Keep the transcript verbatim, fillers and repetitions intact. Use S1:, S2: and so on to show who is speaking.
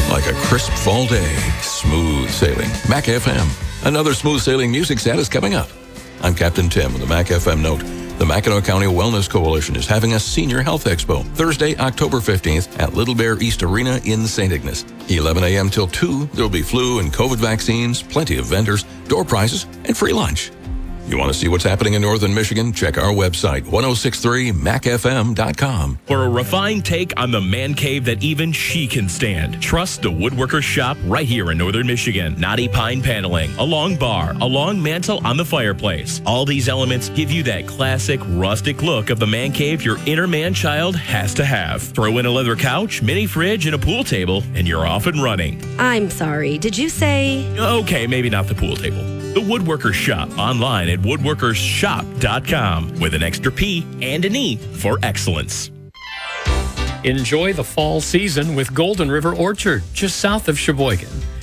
S1: like a crisp fall day. Smooth sailing. Mac F M. Another smooth sailing music set is coming up. I'm Captain Tim with the Mac F M note. The Mackinac County Wellness Coalition is having a Senior Health Expo Thursday, October fifteenth at Little Bear East Arena in Saint Ignace. eleven a.m. till two, there will be flu and COVID vaccines, plenty of vendors, door prizes, and free lunch. You want to see what's happening in Northern Michigan? Check our website, ten sixty-three mac f m dot com.
S2: For a refined take on the man cave that even she can stand, trust the Woodworker's Shop right here in Northern Michigan. Knotty pine paneling, a long bar, a long mantle on the fireplace. All these elements give you that classic rustic look of the man cave your inner man-child has to have. Throw in a leather couch, mini fridge, and a pool table, and you're off and running.
S3: I'm sorry, did you say?
S2: Okay, maybe not the pool table. The Woodworker's Shop, online at woodworkers shop dot com, with an extra P and an E for excellence.
S4: Enjoy the fall season with Golden River Orchard, just south of Sheboygan.